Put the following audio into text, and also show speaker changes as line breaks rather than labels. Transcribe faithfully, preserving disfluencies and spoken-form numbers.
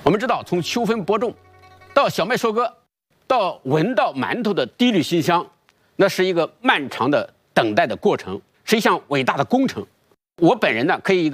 我们知道，从秋分播种到小麦收割，到闻到馒头的滴缕馨香，那是一个漫长的等待的过程，是一项伟大的工程。我本人呢，可以